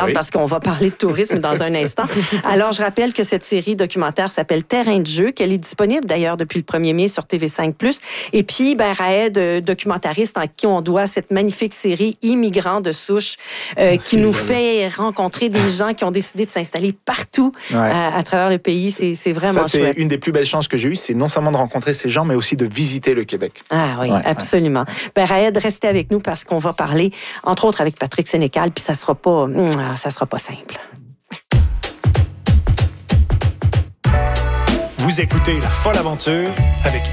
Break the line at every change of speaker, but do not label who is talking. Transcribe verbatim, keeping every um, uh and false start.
garde
oui.
parce qu'on va parler de tourisme dans un instant. Alors, je rappelle que cette série documentaire s'appelle Terrain de jeu, qu'elle est disponible d'ailleurs depuis le premier mai sur T V cinq plus. Et puis, ben, Raed, euh, documentariste en qui on doit cette magnifique série Immigrants de souche, euh, qui nous fait rencontrer des gens qui ont décidé de s'installer partout
ouais.
à, à travers le pays. C'est, c'est vraiment
Ça, c'est
chouette.
une des plus belles chances que j'ai eues, c'est non seulement de rencontrer ces gens, mais aussi de visiter le Québec.
Ah oui,
ouais,
absolument.
Ouais.
Ben, Raed, restez avec nous parce qu'on va parler, entre autres, avec Patrick Sénécal, puis ça sera pas, ça sera pas simple.
Vous écoutez La Folle Aventure avec